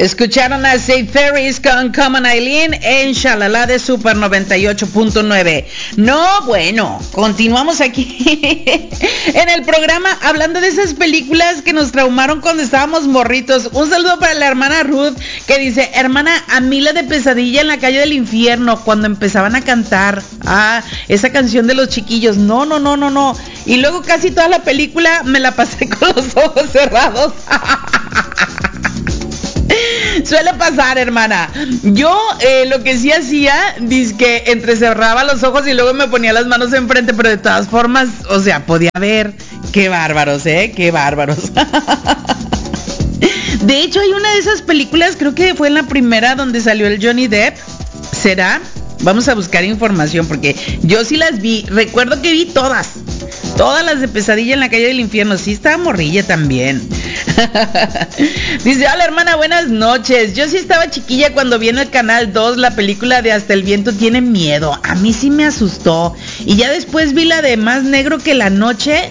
Escucharon a Say Ferris con Common Eileen en Shalala de Super 98.9. No, bueno, continuamos aquí en el programa hablando de esas películas que nos traumaron cuando estábamos morritos. Un saludo para la hermana Ruth que dice: hermana, a mí la de Pesadilla en la calle del infierno, cuando empezaban a cantar esa canción de los chiquillos. No. Y luego casi toda la película me la pasé con los ojos cerrados. Suele pasar, hermana. Yo lo que sí hacía, dice que entrecerraba los ojos y luego me ponía las manos enfrente, pero de todas formas, o sea, podía ver. Qué bárbaros, qué bárbaros. De hecho, hay una de esas películas, creo que fue en la primera donde salió el Johnny Depp. ¿Será? Vamos a buscar información porque yo sí las vi. Recuerdo que vi todas las de Pesadilla en la calle del infierno. Sí, estaba morrilla también. Dice: hola hermana, buenas noches. Yo sí estaba chiquilla cuando vi en el canal 2 la película de Hasta el viento tiene miedo. A mí sí me asustó. Y ya después vi la de Más negro que la noche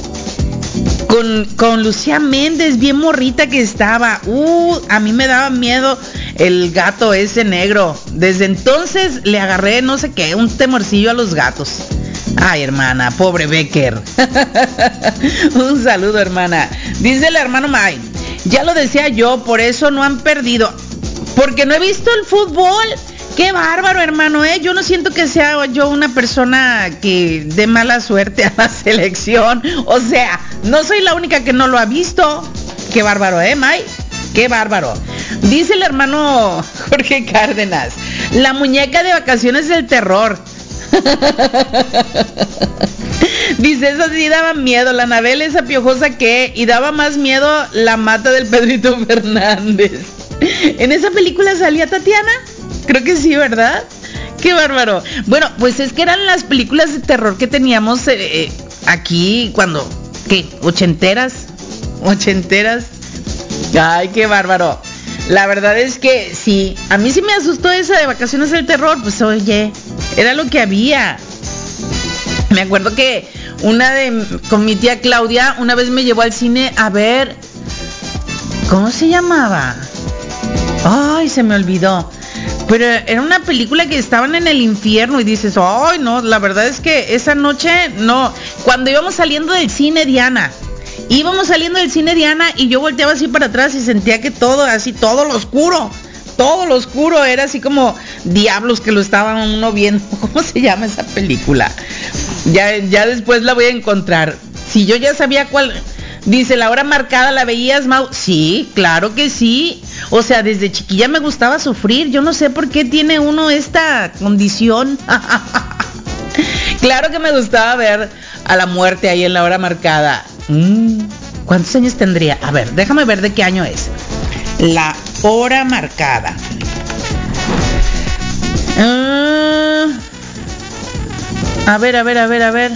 con Lucía Méndez, bien morrita que estaba. A mí me daba miedo el gato ese negro. Desde entonces le agarré no sé qué, un temorcillo a los gatos. Ay, hermana, pobre Becker. Un saludo, hermana. Dice el hermano May: ya lo decía yo, por eso no han perdido. Porque no he visto el fútbol. Qué bárbaro, hermano, Yo no siento que sea yo una persona que dé mala suerte a la selección. O sea, no soy la única que no lo ha visto. Qué bárbaro, May. Qué bárbaro. Dice el hermano Jorge Cárdenas: la muñeca de Vacaciones del Terror. Dice: eso sí daba miedo. La Anabel esa piojosa que, y daba más miedo la mata del Pedrito Fernández. ¿En esa película salía Tatiana? Creo que sí, ¿verdad? Qué bárbaro. Bueno, pues es que eran las películas de terror que teníamos aquí cuando, ¿qué? ¿Ochenteras? Ay, qué bárbaro. La verdad es que sí, a mí sí me asustó esa de Vacaciones del Terror. Pues oye, era lo que había. Me acuerdo que con mi tía Claudia una vez me llevó al cine a ver, ¿cómo se llamaba? Ay, se me olvidó. Pero era una película que estaban en el infierno y dices: ay, no, la verdad es que esa noche no. Cuando íbamos saliendo del cine Diana y yo volteaba así para atrás y sentía que todo lo oscuro era así como diablos que lo estaban uno viendo. ¿Cómo se llama esa película? Ya después la voy a encontrar. Si yo ya sabía cuál. Dice: La Hora Marcada, ¿la veías, Mau? Sí, claro que sí. O sea, desde chiquilla me gustaba sufrir. Yo no sé por qué tiene uno esta condición. Claro que me gustaba ver a la muerte ahí en La Hora Marcada. ¿Cuántos años tendría? A ver, déjame ver de qué año es. La Hora Marcada. A ver.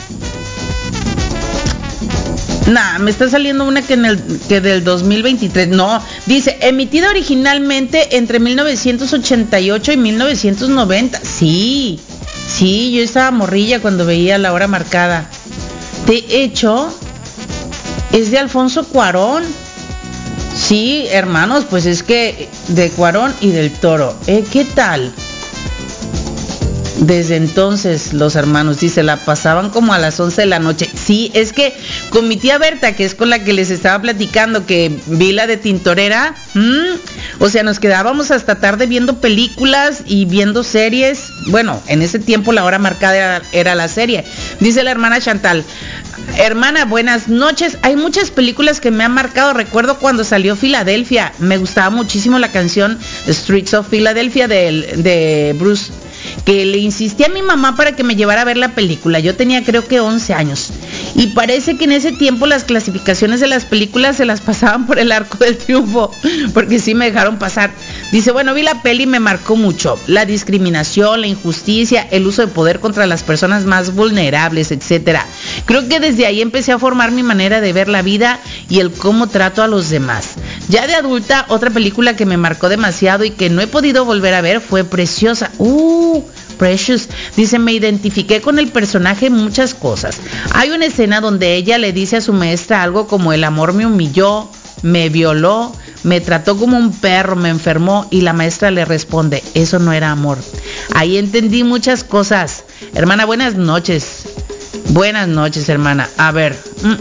Nah, me está saliendo una que del 2023. No, dice: emitida originalmente entre 1988 y 1990. Sí, yo estaba morrilla cuando veía La Hora Marcada. De hecho, es de Alfonso Cuarón. Sí, hermanos, pues es que de Cuarón y del Toro. ¿Qué tal? Desde entonces los hermanos, dice, la pasaban como a las 11 de la noche. Sí, es que con mi tía Berta, que es con la que les estaba platicando, que vi la de Tintorera, o sea, nos quedábamos hasta tarde viendo películas y viendo series. Bueno, en ese tiempo La Hora Marcada era la serie. Dice la hermana Chantal: hermana, buenas noches. Hay muchas películas que me han marcado. Recuerdo cuando salió Filadelfia. Me gustaba muchísimo la canción Streets of Philadelphia de Bruce, que le insistí a mi mamá para que me llevara a ver la película. Yo tenía creo que 11 años. Y parece que en ese tiempo las clasificaciones de las películas se las pasaban por el Arco del Triunfo, porque sí me dejaron pasar. Dice: bueno, vi la peli y me marcó mucho. La discriminación, la injusticia, el uso de poder contra las personas más vulnerables, etcétera. Creo que desde ahí empecé a formar mi manera de ver la vida y el cómo trato a los demás. Ya de adulta, otra película que me marcó demasiado y que no he podido volver a ver fue Preciosa. Precious. Dice: me identifiqué con el personaje en muchas cosas. Hay una escena donde ella le dice a su maestra algo como: el amor me humilló, me violó, me trató como un perro, me enfermó, y la maestra le responde, eso no era amor. Ahí entendí muchas cosas. Hermana, buenas noches. Buenas noches, hermana. A ver,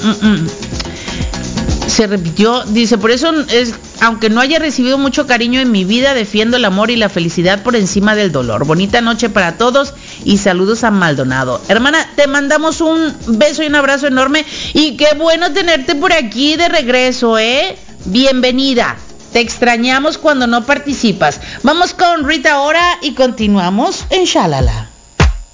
se repitió, dice, por eso aunque no haya recibido mucho cariño en mi vida, defiendo el amor y la felicidad por encima del dolor. Bonita noche para todos y saludos a Maldonado. Hermana, te mandamos un beso y un abrazo enorme, y qué bueno tenerte por aquí de regreso, bienvenida. Te extrañamos cuando no participas. Vamos con Rita ahora y continuamos en Shalala.